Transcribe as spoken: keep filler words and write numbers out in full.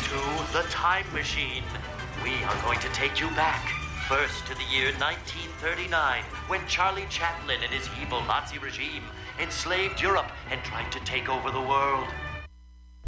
to the Time Machine. We are going to take you back, first to the year nineteen thirty-nine, when Charlie Chaplin and his evil Nazi regime enslaved Europe and tried to take over the world.